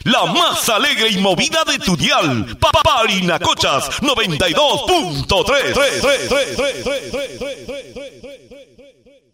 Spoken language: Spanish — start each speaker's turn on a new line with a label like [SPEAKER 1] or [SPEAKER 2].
[SPEAKER 1] La más alegre y movida de tu dial. Parinacochas 92.3.